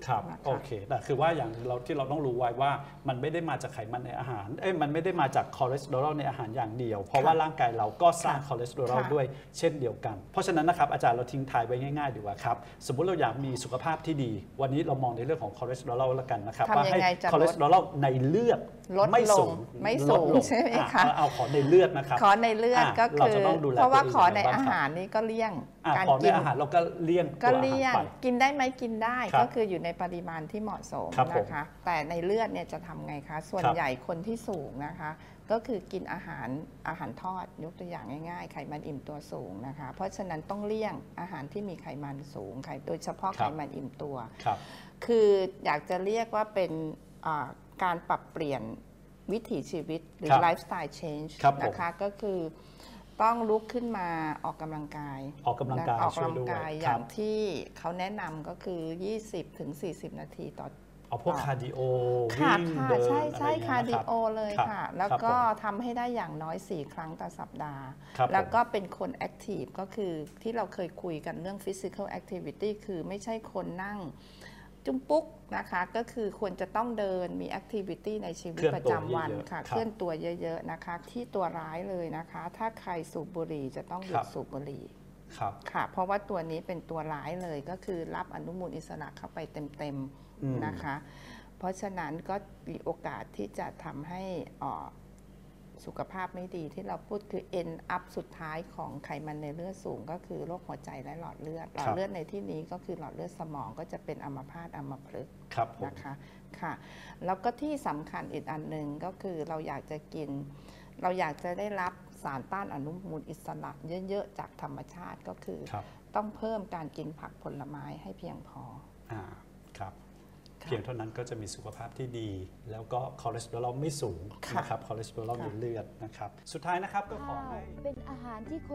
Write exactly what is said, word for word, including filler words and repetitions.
ครับโอเคแต่คือว่าอย่างเราที่เราต้องรู้ไว้ว่ามันไม่ได้มาจากไขมันในอาหารเอ้ยมันไม่ได้มาจากคอเลสเตอรอลในอาหารอย่างเดียวเพราะว่าร่างกายเราก็สร้างคอเลสเตอรอลด้วยเช่นเดียวกันเพราะฉะนั้นนะครับอาจารย์เราทิ้งท้ายไว้ง่ายๆดีกว่าครับสมมุติเราอยากมีสุขภาพที่ดีวันนี้เรามองในเรื่องของคอเลสเตอรอลแล้วกันนะครับว่าให้คอเลสเตอรอลในเลือดไม่สูงไม่สูงใช่ไหมคะเอาขอในเลือดนะครับขอในเลือดก็คือเพราะว่าขอในอาหารนี่ก็เลี่ยงการกินอาหารเราก็เลี่ยงก็เลี่ยงกินได้ไหมกินได้ก็คืออยู่ในปริมาณที่เหมาะสมนะคะแต่ในเลือดเนี่ยจะทำไงคะส่วนใหญ่คนที่สูงนะคะก็คือกินอาหารอาหารทอดยกตัวอย่างง่ายๆไขมันอิ่มตัวสูงนะคะเพราะฉะนั้นต้องเลี่ยงอาหารที่มีไขมันสูงโดยเฉพาะไขมันอิ่มตัวคืออยากจะเรียกว่าเป็นการปรับเปลี่ยนวิถีชีวิตหรือ lifestyle change นะคะก็คือต้องลุกขึ้นมาออกกำลังกายออกกำลังกายออกกำลังกายอย่างที่เขาแนะนำก็คือ ยี่สิบถึงสี่สิบ นาทีต่อเอาพวกคาร์ดิโอวิ่งเดินใช่ใช่คาร์ดิโอเลยค่ะแล้วก็ทำให้ได้อย่างน้อยสี่ครั้งต่อสัปดาห์แล้วก็เป็นคนแอคทีฟก็คือที่เราเคยคุยกันเรื่อง physical activity คือไม่ใช่คนนั่งจุ้มปุ๊กนะคะก็คือควรจะต้องเดินมีแอคทิวิตี้ในชีวิตประจำวันค่ะเคลื่อนตัวเยอะๆนะคะที่ตัวร้ายเลยนะคะถ้าใครสูบบุหรี่จะต้องหยุดสูบบุหรี่ค่ะเพราะว่าตัวนี้เป็นตัวร้ายเลยก็คือรับอนุมูลอิสระเข้าไปเต็มๆนะคะเพราะฉะนั้นก็มีโอกาสที่จะทำให้สุขภาพไม่ดีที่เราพูดคือ end up สุดท้ายของไขมันในเลือดสูงก็คือโรคหัวใจและหลอดเลือดหลอดเลือดในที่นี้ก็คือหลอดเลือดสมองก็จะเป็นอัมพาตอัมพฤกษ์นะคะค่ะแล้วก็ที่สำคัญอีกอันหนึ่งก็คือเราอยากจะกินเราอยากจะได้รับสารต้านอนุมูลอิสระเยอะๆจากธรรมชาติก็คือต้องเพิ่มการกินผักผลไม้ให้เพียงพออ่าครับเพียงเท่านั้นก็จะมีสุขภาพที่ดีแล้วก็คอเลสเตอรอลไม่สูงนะครับคอเลสเตอรอลในเลือดนะครับสุดท้ายนะครับก็ขอให้เป็นอาหารที่